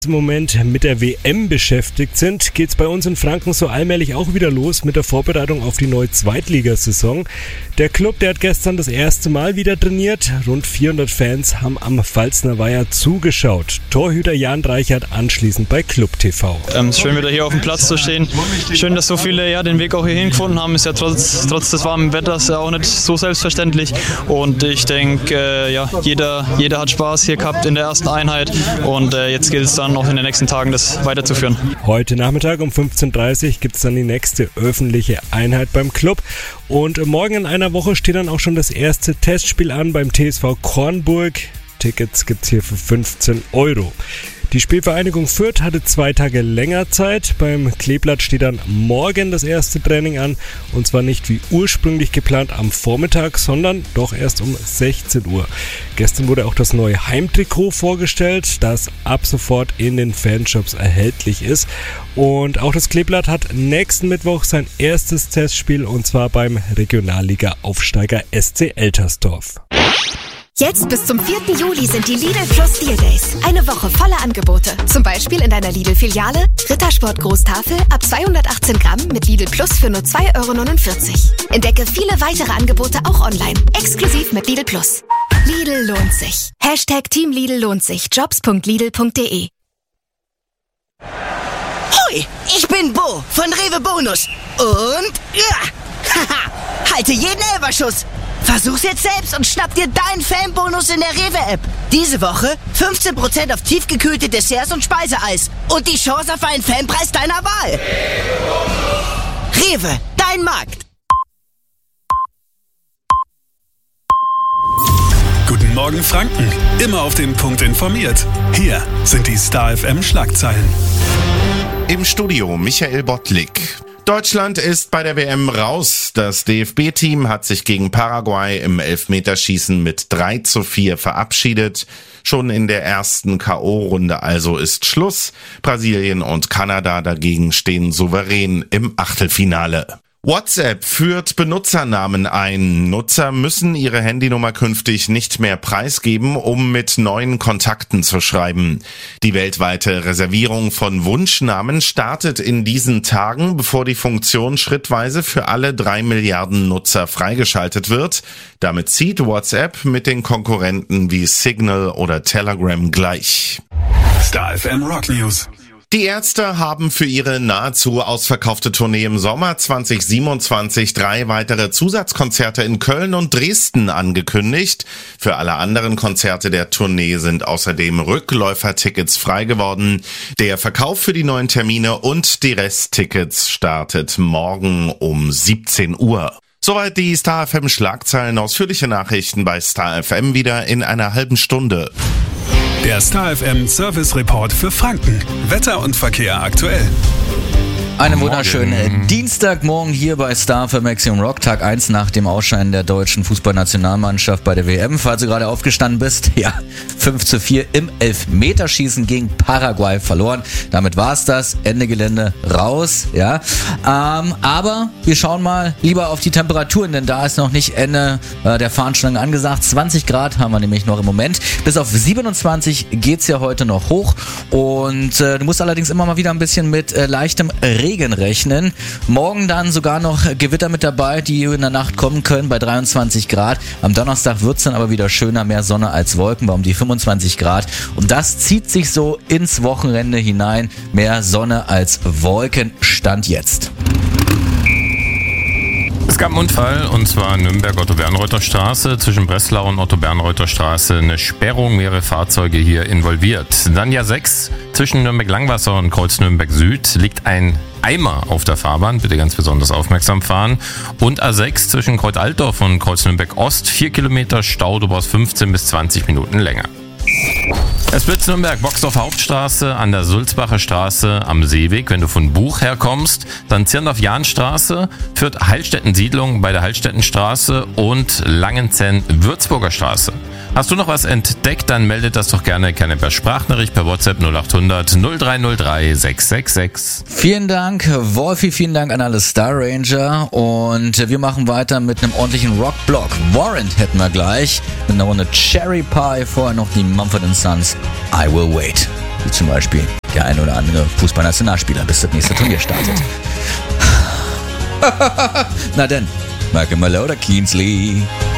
Im Moment mit der WM beschäftigt sind, geht's bei uns in Franken so allmählich auch wieder los mit der Vorbereitung auf die neue Zweitligasaison. Der Club, der hat gestern das erste Mal wieder trainiert. Rund 400 Fans haben am Pfalzner Weiher zugeschaut. Torhüter Jan Reichert anschließend bei Club TV. Schön wieder hier auf dem Platz zu stehen. Schön, dass so viele den Weg auch hierhin gefunden haben. Ist ja trotz des warmen Wetters ja auch nicht so selbstverständlich. Und ich denke, jeder hat Spaß hier gehabt in der ersten Einheit. Und jetzt gilt es dann noch in den nächsten Tagen, das weiterzuführen. Heute Nachmittag um 15:30 Uhr gibt es dann die nächste öffentliche Einheit beim Club. Und morgen in einer Woche steht dann auch schon das erste Testspiel an beim TSV Kornburg. Tickets gibt es hier für 15 €. Die Spielvereinigung Fürth hatte 2 Tage länger Zeit. Beim Kleeblatt steht dann morgen das erste Training an. Und zwar nicht wie ursprünglich geplant am Vormittag, sondern doch erst um 16 Uhr. Gestern wurde auch das neue Heimtrikot vorgestellt, das ab sofort in den Fanshops erhältlich ist. Und auch das Kleeblatt hat nächsten Mittwoch sein erstes Testspiel, und zwar beim Regionalliga-Aufsteiger SC Eltersdorf. Jetzt bis zum 4. Juli sind die Lidl Plus Deal Days. Eine Woche voller Angebote. Zum Beispiel in deiner Lidl-Filiale Rittersport Großtafel ab 218 Gramm mit Lidl Plus für nur 2,49 €. Entdecke viele weitere Angebote auch online. Exklusiv mit Lidl Plus. Lidl lohnt sich. #Team Lidl lohnt sich. Jobs.lidl.de. Hoi, ich bin Bo von Rewe Bonus. Und halte jeden Elferschuss. Versuch's jetzt selbst und schnapp dir deinen Fanbonus in der Rewe-App. Diese Woche 15% auf tiefgekühlte Desserts und Speiseeis. Und die Chance auf einen Fanpreis deiner Wahl. Rewe, dein Markt. Guten Morgen Franken. Immer auf den Punkt informiert. Hier sind die Star FM Schlagzeilen. Im Studio Michael Bottlik. Deutschland ist bei der WM raus. Das DFB-Team hat sich gegen Paraguay im Elfmeterschießen mit 3:4 verabschiedet. Schon in der ersten K.O.-Runde also ist Schluss. Brasilien und Kanada dagegen stehen souverän im Achtelfinale. WhatsApp führt Benutzernamen ein. Nutzer müssen ihre Handynummer künftig nicht mehr preisgeben, um mit neuen Kontakten zu schreiben. Die weltweite Reservierung von Wunschnamen startet in diesen Tagen, bevor die Funktion schrittweise für alle 3 Milliarden Nutzer freigeschaltet wird. Damit zieht WhatsApp mit den Konkurrenten wie Signal oder Telegram gleich. Star FM Rock News. Die Ärzte haben für ihre nahezu ausverkaufte Tournee im Sommer 2027 3 weitere Zusatzkonzerte in Köln und Dresden angekündigt. Für alle anderen Konzerte der Tournee sind außerdem Rückläufertickets frei geworden. Der Verkauf für die neuen Termine und die Resttickets startet morgen um 17 Uhr. Soweit die Star FM Schlagzeilen. Ausführliche Nachrichten bei Star FM wieder in einer halben Stunde. Der Star FM Service Report für Franken. Wetter und Verkehr aktuell. Einen wunderschönen Dienstagmorgen hier bei Star für Maximum Rock, Tag 1 nach dem Ausscheiden der deutschen Fußballnationalmannschaft bei der WM. Falls du gerade aufgestanden bist, 5:4 im Elfmeterschießen gegen Paraguay verloren. Damit war's das, Ende Gelände raus, aber wir schauen mal lieber auf die Temperaturen, denn da ist noch nicht Ende der Fahnenstange angesagt. 20 Grad haben wir nämlich noch im Moment. Bis auf 27 geht's ja heute noch hoch und du musst allerdings immer mal wieder ein bisschen mit leichtem Regen rechnen. Morgen dann sogar noch Gewitter mit dabei, die in der Nacht kommen können bei 23 Grad. Am Donnerstag wird es dann aber wieder schöner, mehr Sonne als Wolken bei um die 25 Grad. Und das zieht sich so ins Wochenende hinein. Mehr Sonne als Wolken, Stand jetzt. Es gab einen Unfall, und zwar Nürnberg-Otto-Bernreuther Straße. Zwischen Breslau und Otto-Bernreuther Straße eine Sperrung, mehrere Fahrzeuge hier involviert. Dann ja 6, zwischen Nürnberg-Langwasser und Kreuz-Nürnberg Süd liegt ein Eimer auf der Fahrbahn, bitte ganz besonders aufmerksam fahren. Und A6 zwischen Kreuz-Altdorf und Kreuz-Nürnberg Ost, 4 Kilometer Stau, du brauchst 15 bis 20 Minuten länger. Esplitz Nürnberg, Boxdorf Hauptstraße, an der Sulzbacher Straße am Seeweg. Wenn du von Buch herkommst, dann Zirndorf-Jahnstraße, Fürth Heilstätten-Siedlung bei der Heilstättenstraße und Langenzenn-Würzburger Straße. Hast du noch was entdeckt, dann meldet das doch gerne per Sprachnachricht per WhatsApp 0800 0303 666. Vielen Dank, Wolfi, vielen Dank an alle Star Ranger und wir machen weiter mit einem ordentlichen Rockblock. Warrant hätten wir gleich mit einer Runde Cherry Pie, vorher noch die Mumford & Sons I Will Wait. wie zum Beispiel der ein oder andere Fußballnationalspieler, bis das nächste Turnier startet. Na denn, Michael Malone oder Keensley.